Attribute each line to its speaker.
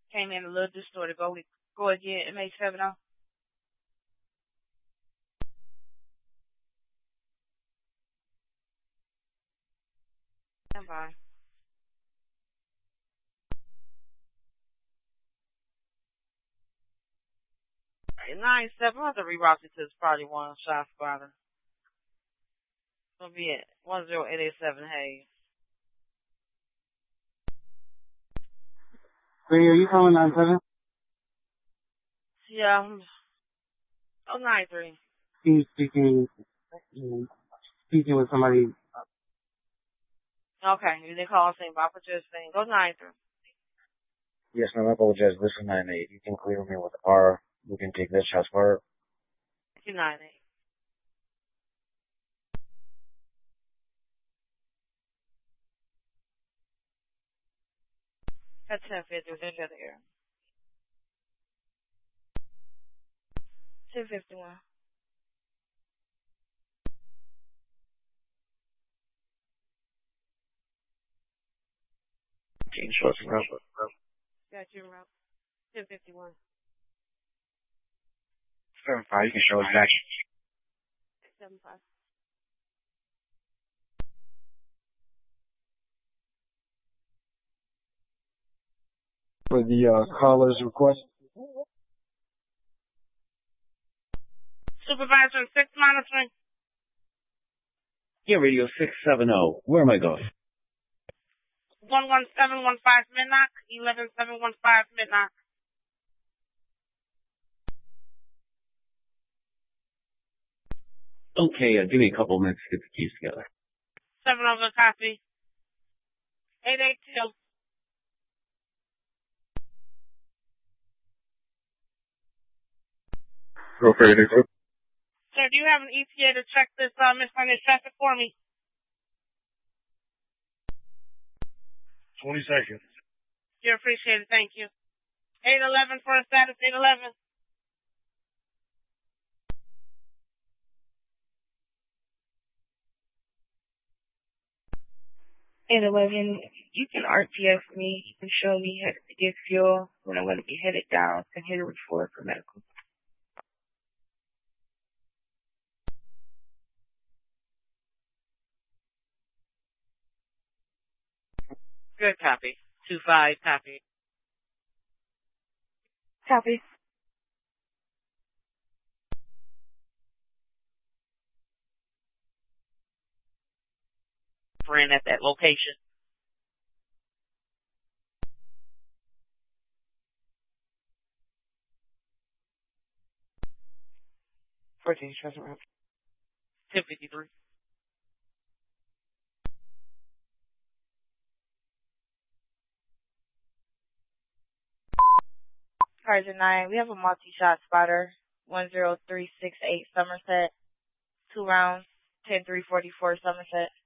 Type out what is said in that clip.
Speaker 1: Came in a little distorted. Go again. MH70. Stand by. 9-7. I'll have to reroute it to this party one shot spotter. It'll be at 10887 Hayes.
Speaker 2: Wait, are you calling 9-7?
Speaker 1: Yeah. 093.
Speaker 2: He's speaking with somebody.
Speaker 1: Okay, you didn't call saying, but I'll put your thing. Go 93.
Speaker 3: Yes, ma'am, I apologize. This is 9-8. You can clear me with the car. We can take this shot spotter.
Speaker 1: 298. That's 1050 with any other air. 251.
Speaker 3: Change shots around.
Speaker 1: Got you around 251.
Speaker 3: 7-5, you can show us back.
Speaker 1: 75.
Speaker 4: For the caller's request.
Speaker 1: Supervisor 6 monitoring.
Speaker 5: Yeah, radio 670. Where am I going?
Speaker 1: 11715 Midnight. 11715 Midnight.
Speaker 5: Okay, give me a couple minutes to get the keys together.
Speaker 1: 7 over copy. 882.
Speaker 3: Okay, Nico.
Speaker 1: Sir, do you have an ETA to check this miscellaneous traffic for me?
Speaker 3: 20 seconds.
Speaker 1: You appreciate it. Thank you. 811 for a status. 811.
Speaker 6: You can RTF me. You can show me how to get fuel when I'm going to be headed down to Henry Ford for medical.
Speaker 1: Good copy. 25 copy.
Speaker 6: Copy.
Speaker 1: Friend at that location.
Speaker 6: Fourteen present route.
Speaker 1: 1053.
Speaker 6: Sergeant 9, we have a multi-shot spotter, 10368 Somerset, 2 rounds, 10344 Somerset.